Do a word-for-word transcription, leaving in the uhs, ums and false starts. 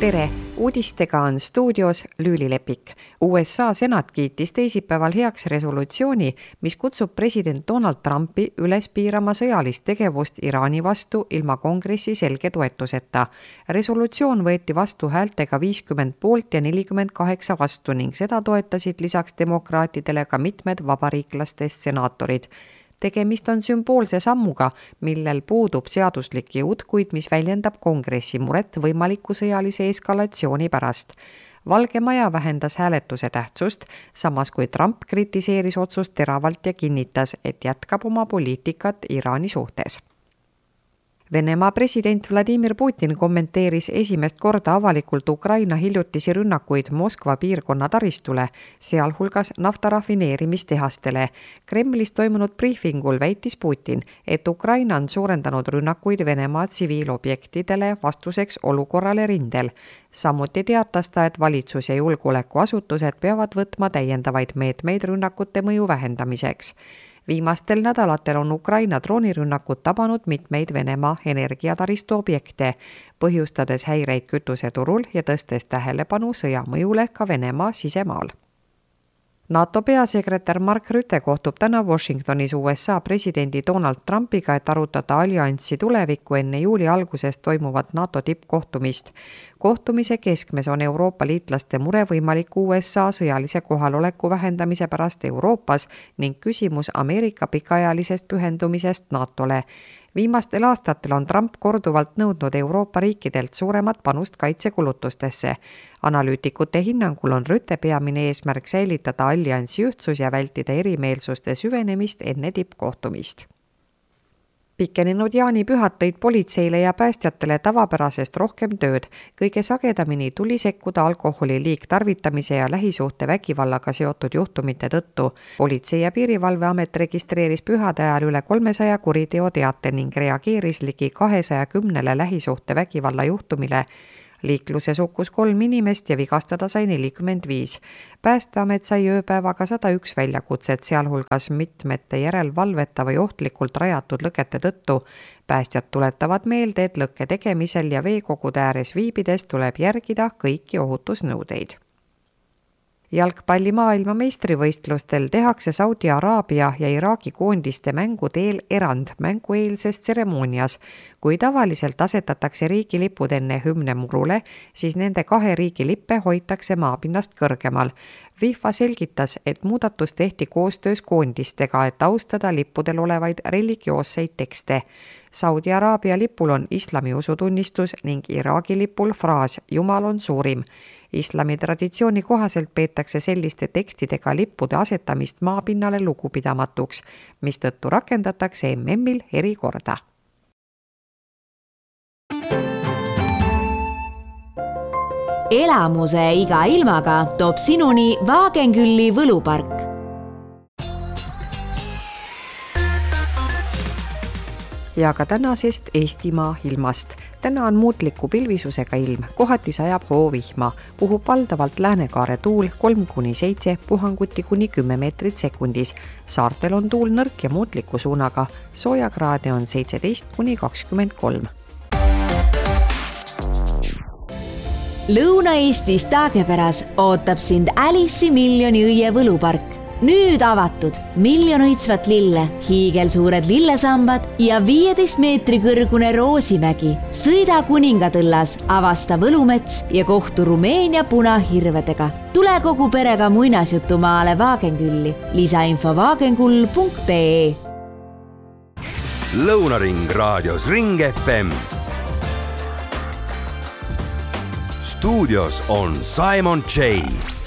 tere! Uudistega on stuudios Lüüli Lepik. U S A senat kiitis teisipäeval heaks resolutsiooni, mis kutsub president Donald Trumpi üles piirama sõjalist tegevust Iraani vastu ilma kongressi selge toetuseta. Resolutsioon võeti vastu häältega viiskümmend poolt ja nelikümmend kaheksa vastu ning seda toetasid lisaks demokraatidele ka mitmed vabariiklastest senaatorid. Tegemist on sümboolse sammuga, millel puudub seaduslik jõud, kuid mis väljendab kongressi muret võimaliku sõjalise eskalatsiooni pärast. Valge Maja vähendas hääletuse tähtsust, samas kui Trump kritiseeris otsust teravalt ja kinnitas, et jätkab oma poliitikat Iraani suhtes. Venemaa president Vladimir Putin kommenteeris esimest korda avalikult Ukraina hiljutisi rünnakuid Moskva piirkonna taristule, sealhulgas naftarafineerimistehastele. Kremlis toimunud briefingul väitis Putin, et Ukraina on suurendanud rünnakuid Venemaa tsiviilobjektidele vastuseks olukorrale rindel. Samuti teatas ta, et valitsus ja julgeolekuasutused peavad võtma täiendavaid meetmeid rünnakute mõju vähendamiseks. Viimastel nädalatel on Ukraina droonirünnakud tabanud mitmeid Venemaa energiataristu objekte, põhjustades häireid kütuseturul ja tõstes tähelepanu sõja mõjule ka Venemaa sisemaal. NATO peasekretär Mark Rutte kohtub täna Washingtonis U S A presidendi Donald Trumpiga, et arutada allianssi tulevikku enne juuli algusest toimuvat NATO tippkohtumist. Kohtumise keskmes on Euroopa liitlaste mure võimaliku U S A sõjalise kohaloleku vähendamise pärast Euroopas ning küsimus Ameerika pikaajalisest pühendumisest NATOle. Viimastel aastatel on Trump korduvalt nõudnud Euroopa riikidelt suuremat panust kaitsekulutustesse. Analüütikute hinnangul on Rutte peamine eesmärk säilitada alliansi ühtsus ja vältida erimeelsuste süvenemist enne tippkohtumist. Pikenenud jaanipühad tõid politseile ja päästjatele tavapärasest rohkem tööd. Kõige sagedamini tuli sekkuda alkoholi liigtarvitamise ja lähisuhte vägivallaga seotud juhtumite tõttu. Politsei- ja piirivalveamet registreeris pühade ajal üle kolmesaja kuriteoteate ning reageeris ligi kahesaja kümnele lähisuhte vägivalla juhtumile. Liikluses hukkus kolm inimest ja vigastada sai nelikümmend viis. Päästeamet sai ööpäevaga sada üks väljakutset, sealhulgas mitmete järelvalveta või ohtlikult rajatud lõkete tõttu. Päästjad tuletavad meelde, et lõkke tegemisel ja veekogude ääres viibides tuleb järgida kõiki ohutusnõudeid. Jalgpalli maailma meistrivõistlustel tehakse Saudi Araabia ja Iraagi koondiste mängudeel erand mängueelses tseremoonias. Kui tavaliselt asetatakse riigilipud enne hümne murule, siis nende kahe riigilippe hoitakse maapinnast kõrgemal. FIFA selgitas, et muudatus tehti koostöös koondistega, et austada lippudel olevaid religioosseid tekste. Saudi Araabia lipul on islami usutunnistus ning Iraagi lipul fraas Jumal on suurim. Islami traditsiooni kohaselt peetakse selliste tekstidega lippude asetamist maapinnale lugupidamatuks, mistõttu rakendatakse M M-il erikorda. Elamuse iga ilmaga toob sinuni Wagenkülli võlupark. Ja ka tänasest Eestimaa ilmast. Täna on muutliku pilvisusega ilm, kohati sajab hoovihma, puhub valdavalt läänekaare tuul kolm kuni seitse, puhanguti kuni kümme meetrit sekundis. Saartel on tuul nõrk ja muutliku suunaga, soojakraade on seitseteist kuni kakskümmend kolm. Lõuna-Eestis Taagepäras ootab sind Alice'i miljoni õie võlupark. Nüüd avatud miljon õitsvat lille, hiigelsuured lillesambad ja viieteist meetri kõrgune Roosimägi. Sõida Kuningatõllas, avasta Võlumets ja kohtu Rumeenia punahirvedega. Tule kogu perega muinasjutumaale Wagenkülli. Lisainfo wagenkull punkt ee. Lõunaring raadios Ring F M. Stuudios on Simon J.